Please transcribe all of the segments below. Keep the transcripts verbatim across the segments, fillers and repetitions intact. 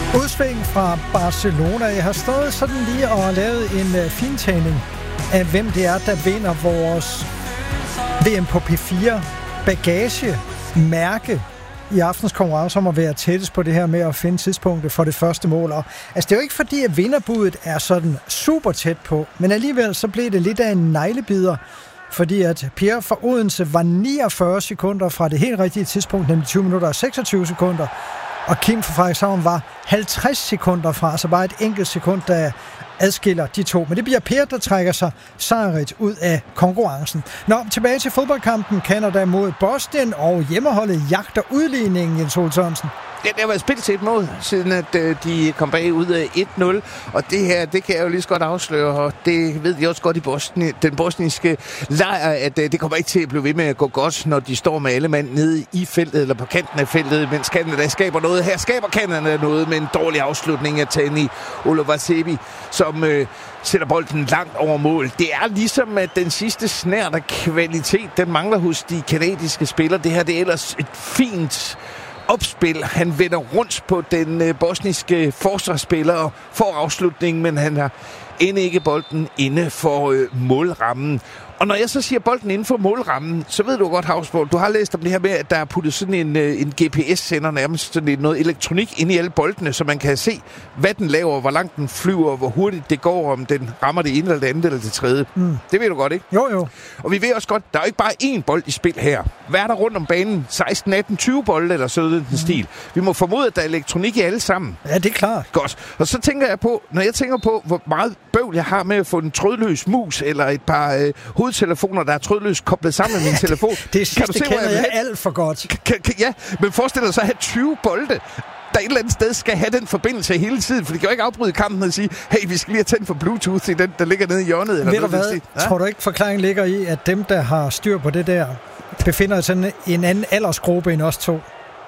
Udsving fra Barcelona. Jeg har stået sådan lige og lavet en uh, fintagning af, hvem det er, der vinder vores V M på P fire bagage, mærke i aftens konkurrence om at være tættest på det her med at finde tidspunktet for det første mål. Og, altså, det er jo ikke fordi, at vinderbudet er sådan super tæt på, men alligevel så blev det lidt af en neglebider, fordi at Pierre fra Odense var niogfyrre sekunder fra det helt rigtige tidspunkt, nemlig tyve minutter og seksogtyve sekunder, og Kim fra Frederikshavn var halvtreds sekunder fra, altså bare et enkelt sekund, der adskiller de to. Men det bliver Per, der trækker sig sejrigt ud af konkurrencen. Nå, tilbage til fodboldkampen. Canada mod Bosnien, og hjemmeholdet jagter udligningen, Jens Ole Sørensen. Ja, det har været spillet til et mål, siden at øh, de kom bag ud af et nul. Og det her, det kan jeg jo lige så godt afsløre, og det ved de også godt i Bosnien, den bosniske lejr, at øh, det kommer ikke til at blive ved med at gå godt, når de står med alle mand nede i feltet, eller på kanten af feltet, mens Canada skaber noget. Her skaber Canada noget med en dårlig afslutning af Tani Olovasevi, som øh, sætter bolden langt over mål. Det er ligesom, at den sidste snært af kvalitet, den mangler hos de kanadiske spillere. Det her, det er ellers et fint opspil. Han vender rundt på den øh, bosniske forsvarsspiller og får afslutningen, men han har endnu ikke bolden inde for øh, målrammen. Og når jeg så siger bolden inden for målrammen, så ved du godt, Havsborg, du har læst om det her med, at der er puttet sådan en, en G P S-sender, nærmest sådan noget elektronik inde i alle boldene, så man kan se, hvad den laver, hvor langt den flyver, hvor hurtigt det går, om den rammer det ene eller det andet eller det tredje. Mm. Det ved du godt, ikke? Jo, jo. Og vi ved også godt, der er jo ikke bare én bold i spil her. Hvad er der rundt om banen? seksten, atten, tyve bolde eller sådan den mm. stil. Vi må formode, at der er elektronik i alle sammen. Ja, det er klart. Godt. Og så tænker jeg på, når jeg tænker på, hvor meget bøvl jeg har med at få en trådløs mus eller et par øh, hovedtelefoner, der er trådløst koblet sammen med min telefon. Det sidste kan du se, kender jeg, jeg alt for godt. K- k- ja, men forestil dig så at have tyve bolde, der et eller andet sted skal have den forbindelse hele tiden, for det kan jo ikke afbryde kampen og sige, hey, vi skal lige have tændt for Bluetooth i den, der ligger nede i hjørnet. Eller ved du hvad? Ja? Tror du ikke, forklaringen ligger i, at dem, der har styr på det der, befinder sig i en anden aldersgruppe end os to?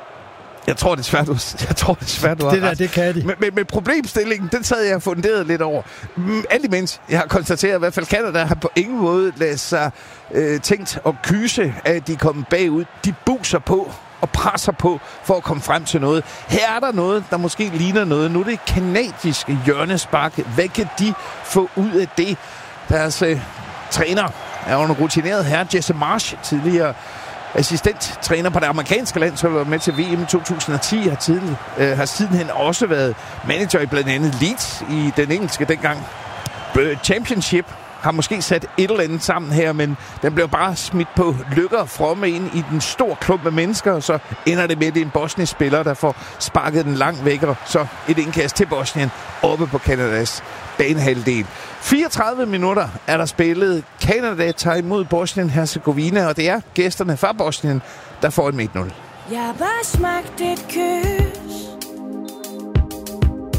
Jeg tror, det er svært, du, jeg tror, det er svært, du har det der, det kan de. Men, men, men problemstillingen, den sad jeg og funderet lidt over. Alt imens, jeg har konstateret, at i hvert fald Canada har på ingen måde ladet sig øh, tænkt og kyse, at de kommer bagud. De buser på og presser på for at komme frem til noget. Her er der noget, der måske ligner noget. Nu er det kanadiske hjørnespark. Hvad kan de få ud af det? Deres øh, træner er jo en rutineret herre, Jesse Marsh, tidligere assistenttræner på det amerikanske land, som var med til V M i to tusind og ti, har, tidlig, øh, har sidenhen også været manager i blandt andet Leeds i den engelske dengang. Championship har måske sat et eller andet sammen her, men den blev bare smidt på lykker fromme ind i den store klump af mennesker, og så ender det med, at det er en bosnisk spiller, der får sparket den langt væk, og så et indkast til Bosnien oppe på Kanadas banehalvdel. fireogtredive minutter er der spillet. Canada tager imod Bosnien-Herzegovina, og det er gæsterne fra Bosnien, der får et et nul. Jeg har bare smagt et køb